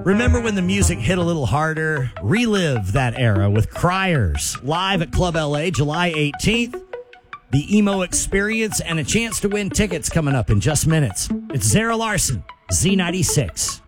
Remember when the music hit a little harder? Relive that era with Criers, live at Club LA, July 18th. The emo experience and a chance to win tickets coming up in just minutes. It's Zara Larson, Z96.